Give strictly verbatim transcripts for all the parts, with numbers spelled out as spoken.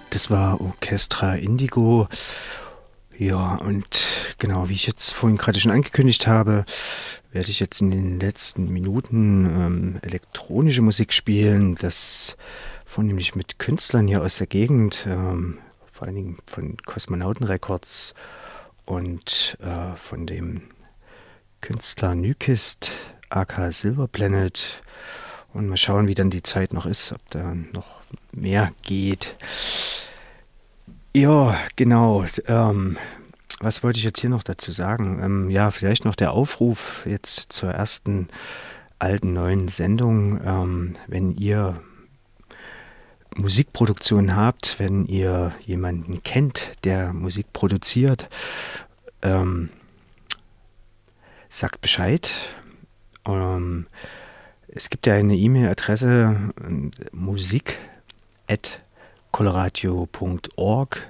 Das war Orchestra Indigo. Ja, und genau, wie ich jetzt vorhin gerade schon angekündigt habe, werde ich jetzt in den letzten Minuten ähm, elektronische Musik spielen. Das vornehmlich mit Künstlern hier aus der Gegend, ähm, vor allen Dingen von Kosmonauten Records und äh, von dem Künstler Nykist, aka Silver Planet. Und mal schauen, wie dann die Zeit noch ist, ob da noch mehr geht. Ja, genau. Ähm, was wollte ich jetzt hier noch dazu sagen? Ähm, ja, vielleicht noch der Aufruf jetzt zur ersten alten neuen Sendung. Ähm, wenn ihr Musikproduktion habt, wenn ihr jemanden kennt, der Musik produziert, ähm, sagt Bescheid. Ähm, es gibt ja eine E-Mail-Adresse äh, musik at coloradio punkt org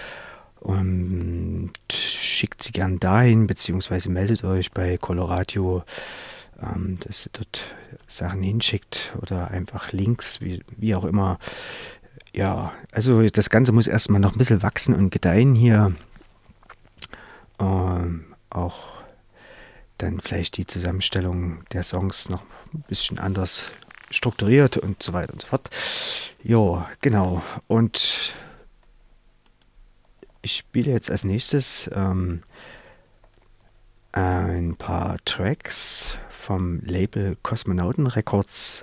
und schickt sie gern dahin, beziehungsweise meldet euch bei Coloradio, ähm, dass ihr dort Sachen hinschickt oder einfach Links, wie, wie auch immer. Ja, also das Ganze muss erstmal noch ein bisschen wachsen und gedeihen hier. Ähm, auch dann vielleicht die Zusammenstellung der Songs noch ein bisschen anders strukturiert und so weiter und so fort. Jo, genau. Und ich spiele jetzt als nächstes ähm, ein paar Tracks vom Label Kosmonauten Records,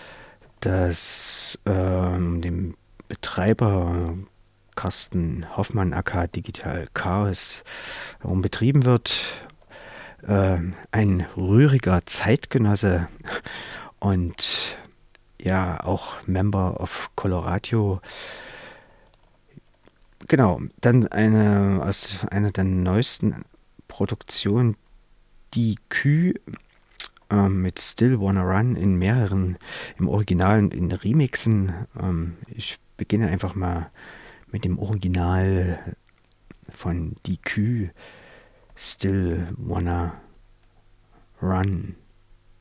das ähm, dem Betreiber Carsten Hoffmann aka Digital Chaos herum betrieben wird. Äh, ein rühriger Zeitgenosse und ja auch Member of Coloradio. Genau, dann eine aus einer der neuesten Produktionen, die Kü ähm, mit Still Wanna Run in mehreren, im Original und in Remixen. Ähm, ich beginne einfach mal mit dem Original von Die Kü, Still Wanna Run.